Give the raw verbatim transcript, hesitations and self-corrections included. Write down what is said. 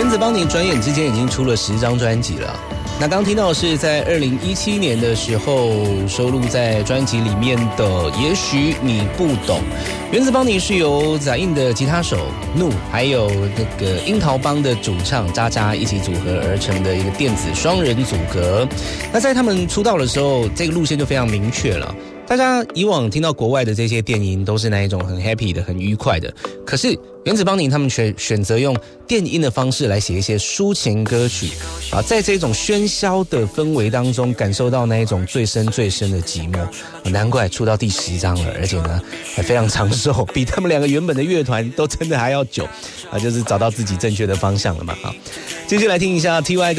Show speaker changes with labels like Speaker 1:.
Speaker 1: 原子邦尼转眼之间已经出了十张专辑了。那刚听到的是在二零一七年的时候收录在专辑里面的《也许你不懂》。原子邦尼是由杂印的吉他手怒，还有那个樱桃帮的主唱渣渣一起组合而成的一个电子双人组合。那在他们出道的时候，这个路线就非常明确了。大家以往听到国外的这些电音都是那一种很 happy 的、很愉快的，可是原子邦尼他们却选择用电音的方式来写一些抒情歌曲啊，在这种喧嚣的氛围当中，感受到那一种最深最深的寂寞。啊、难怪出到第十张了，而且呢还非常长寿，比他们两个原本的乐团都真的还要久啊，就是找到自己正确的方向了嘛。好，继续来听一下 T Y。